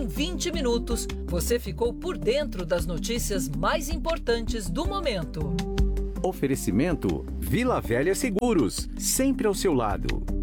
Em 20 minutos, você ficou por dentro das notícias mais importantes do momento. Oferecimento Vila Velha Seguros, sempre ao seu lado.